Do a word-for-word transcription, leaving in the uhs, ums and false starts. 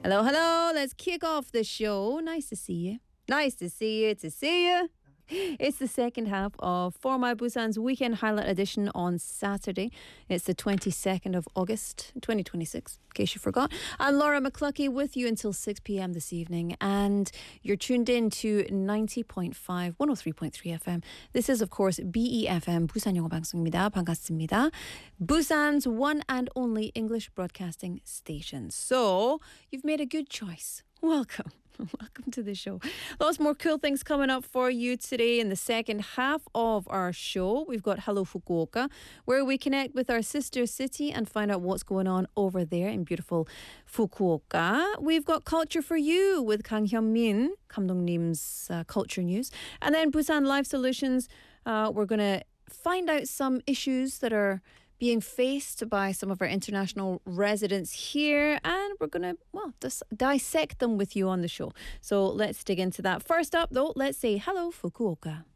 Hello, hello. Let's kick off the show. Nice to see you. Nice to see you. To see you. It's the second half of For My Busan's Weekend Highlight Edition on Saturday. It's the twenty-second of August, twenty twenty-six, in case you forgot. I'm Laura McCluckey with you until six p.m. this evening, and you're tuned in to ninety point five, one oh three point three F M. This is, of course, B E F M, Busan 영어 방송입니다. 반갑습니다. Busan's one and only English broadcasting station. So, you've made a good choice. Welcome. Welcome to the show. Lots more cool things coming up for you today in the second half of our show. We've got Hello Fukuoka, where we connect with our sister city and find out what's going on over there in beautiful Fukuoka. We've got Culture for You with Kang Hyun-min, 감독님's uh, culture news. And then Busan Life Solutions, uh, we're going to find out some issues that are being faced by some of our international residents here, and we're going to, well, dis- dissect them with you on the show. So let's dig into that. First up, though, let's say hello, Fukuoka.